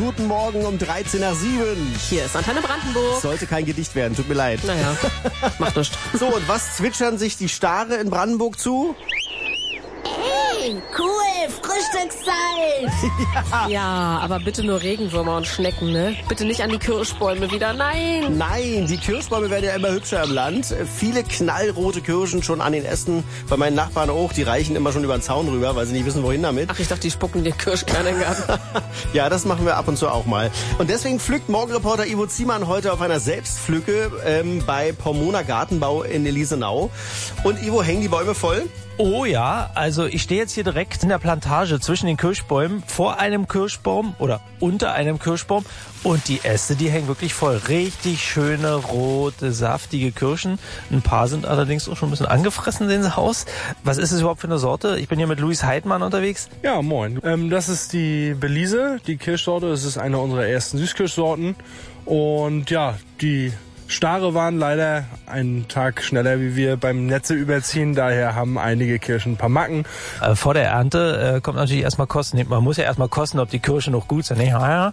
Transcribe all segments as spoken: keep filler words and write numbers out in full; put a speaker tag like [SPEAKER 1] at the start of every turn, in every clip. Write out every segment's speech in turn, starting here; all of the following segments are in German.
[SPEAKER 1] Minuten morgen um dreizehn nach sieben.
[SPEAKER 2] Hier ist Antenne Brandenburg.
[SPEAKER 1] Sollte kein Gedicht werden, tut mir leid.
[SPEAKER 2] Naja, macht nichts.
[SPEAKER 1] So, und was zwitschern sich die Stare in Brandenburg zu?
[SPEAKER 3] Hey, cool, Frühstückszeit.
[SPEAKER 2] Ja. ja, aber bitte nur Regenwürmer und Schnecken, ne? Bitte nicht an die Kirschbäume wieder, nein.
[SPEAKER 1] Nein, die Kirschbäume werden ja immer hübscher im Land. Viele knallrote Kirschen schon an den Ästen. Bei meinen Nachbarn auch, die reichen immer schon über den Zaun rüber, weil sie nicht wissen, wohin damit.
[SPEAKER 2] Ach, ich dachte, die spucken den Kirschkerne in den Garten.
[SPEAKER 1] Ja, das machen wir ab und zu auch mal. Und deswegen pflückt Morgenreporter Ivo Ziemann heute auf einer Selbstpflücke ähm, bei Pomona Gartenbau in Elisenau. Und Ivo, hängen die Bäume voll?
[SPEAKER 4] Oh ja, also ich stehe jetzt hier direkt in der Plantage zwischen den Kirschbäumen, vor einem Kirschbaum oder unter einem Kirschbaum und die Äste, die hängen wirklich voll. Richtig schöne, rote, saftige Kirschen. Ein paar sind allerdings auch schon ein bisschen angefressen, sehen sie aus. Was ist es überhaupt für eine Sorte? Ich bin hier mit Luis Heidmann unterwegs.
[SPEAKER 5] Ja, moin. Ähm, das ist die Belize, die Kirschsorte. Das ist eine unserer ersten Süßkirschsorten. Und ja, die Stare waren leider einen Tag schneller wie wir beim Netze überziehen. Daher haben einige Kirschen ein paar Macken.
[SPEAKER 4] Äh, vor der Ernte äh, kommt natürlich erstmal kosten. Man muss ja erstmal kosten, ob die Kirschen noch gut sind. Nee, ja.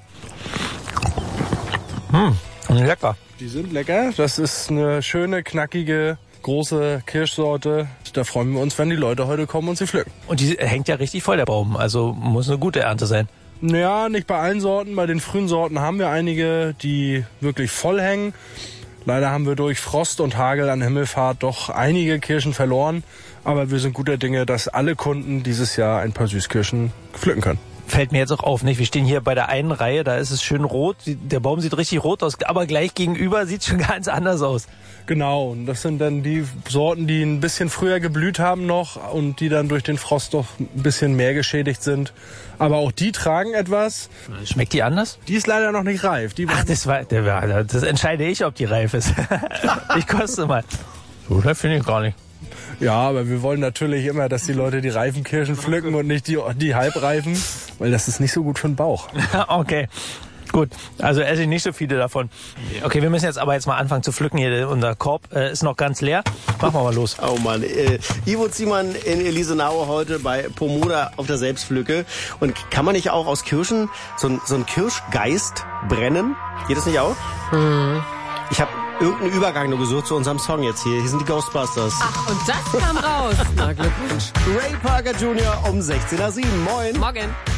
[SPEAKER 4] Hm, lecker.
[SPEAKER 5] Die sind lecker. Das ist eine schöne, knackige, große Kirschsorte. Da freuen wir uns, wenn die Leute heute kommen und sie pflücken.
[SPEAKER 4] Und die hängt ja richtig voll, der Baum. Also muss eine gute Ernte sein.
[SPEAKER 5] Naja, nicht bei allen Sorten. Bei den frühen Sorten haben wir einige, die wirklich voll hängen. Leider haben wir durch Frost und Hagel an Himmelfahrt doch einige Kirschen verloren. Aber wir sind guter Dinge, dass alle Kunden dieses Jahr ein paar Süßkirschen pflücken können.
[SPEAKER 4] Fällt mir jetzt auch auf, nicht? Wir stehen hier bei der einen Reihe, da ist es schön rot. Der Baum sieht richtig rot aus, aber gleich gegenüber sieht es schon ganz anders aus.
[SPEAKER 5] Genau, und das sind dann die Sorten, die ein bisschen früher geblüht haben noch und die dann durch den Frost doch ein bisschen mehr geschädigt sind. Aber auch die tragen etwas.
[SPEAKER 4] Schmeckt die anders?
[SPEAKER 5] Die ist leider noch nicht reif. Die
[SPEAKER 4] Ach, das, war, das entscheide ich, ob die reif ist. Ich koste mal. So schlecht finde ich gar nicht.
[SPEAKER 5] Ja, aber wir wollen natürlich immer, dass die Leute die reifen Kirschen pflücken und nicht die, die halbreifen, weil das ist nicht so gut für den Bauch.
[SPEAKER 4] Okay, gut. Also esse ich nicht so viele davon. Okay, wir müssen jetzt aber jetzt mal anfangen zu pflücken. Hier, unser Korb äh, ist noch ganz leer. Machen wir mal los.
[SPEAKER 1] Oh Mann, äh, Ivo Ziemann in Elisenau heute bei Pomona auf der Selbstpflücke. Und kann man nicht auch aus Kirschen so ein, so ein Kirschgeist brennen? Geht das nicht auch?
[SPEAKER 2] Mhm.
[SPEAKER 1] Ich habe irgendeinen Übergang nur gesucht zu unserem Song jetzt hier. Hier sind die Ghostbusters.
[SPEAKER 2] Ach, und das kam raus. Na, Glückwunsch.
[SPEAKER 1] Ray Parker Junior um sechzehn nach sieben. Moin.
[SPEAKER 2] Morgen.